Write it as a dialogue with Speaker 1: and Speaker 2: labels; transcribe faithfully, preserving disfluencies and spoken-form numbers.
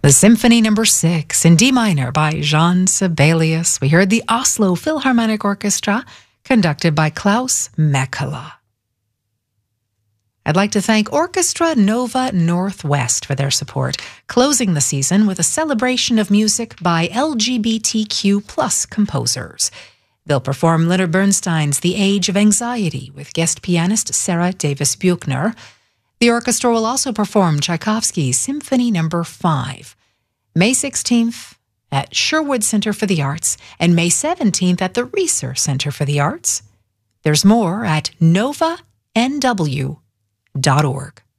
Speaker 1: The Symphony Number Six in D minor by Jean Sibelius. We heard the Oslo Philharmonic Orchestra, conducted by Klaus Mäkelä. I'd like to thank Orchestra Nova Northwest for their support, closing the season with a celebration of music by L G B T Q plus composers. They'll perform Leonard Bernstein's The Age of Anxiety with guest pianist Sarah Davis Buchner. The orchestra will also perform Tchaikovsky's Symphony Number Five, May sixteenth at Sherwood Center for the Arts and May seventeenth at the Reser Center for the Arts. There's more at nova n w dot org.